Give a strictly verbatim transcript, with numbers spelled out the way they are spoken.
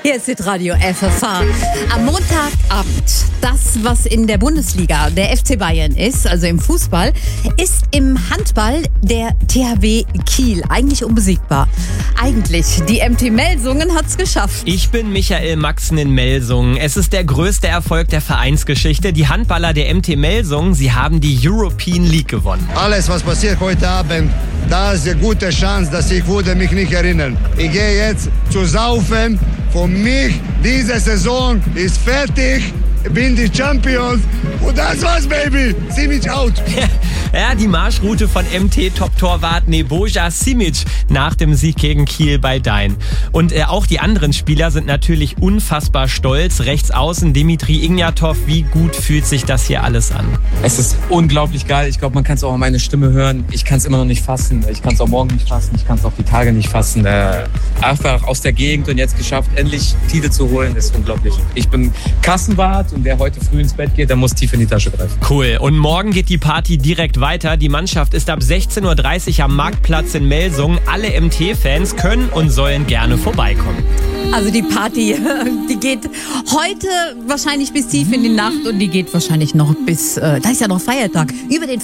Hier ist Radio F F H. Am Montagabend, das, was in der Bundesliga der F C Bayern ist, also im Fußball, ist im Handball der T H W Kiel. Eigentlich unbesiegbar. Eigentlich. Die M T Melsungen hat's geschafft. Ich bin Michael Maxen in Melsungen. Es ist der größte Erfolg der Vereinsgeschichte. Die Handballer der M T Melsungen, sie haben die European League gewonnen. Alles, was passiert heute Abend, da ist eine gute Chance, dass ich würde mich nicht erinnern. Ich gehe jetzt zu saufen. Für mich, diese Saison ist fertig. Ich bin die Champions. Und das war's, Baby. Simic out. Ja, die Marschroute von M T-Top-Torwart Nebojša Simic nach dem Sieg gegen Kiel bei Dein. Und äh, auch die anderen Spieler sind natürlich unfassbar stolz. Rechts außen Dimitri Ignatov. Wie gut fühlt sich das hier alles an? Es ist unglaublich geil. Ich glaube, man kann es auch an meine Stimme hören. Ich kann es immer noch nicht fassen. Ich kann es auch morgen nicht fassen. Ich kann es auch die Tage nicht fassen. Äh, einfach aus der Gegend und jetzt geschafft, endlich Titel zu holen. Das ist unglaublich. Ich bin Kassenwart und wer heute früh ins Bett geht, der muss tief in die Tasche greifen. Cool. Und morgen geht die Party direkt weiter. Die Mannschaft ist ab sechzehn Uhr dreißig am Marktplatz in Melsungen. Alle M T-Fans können und sollen gerne vorbeikommen. Also die Party, die geht heute wahrscheinlich bis tief in die Nacht und die geht wahrscheinlich noch bis, äh, da ist ja noch Feiertag, über den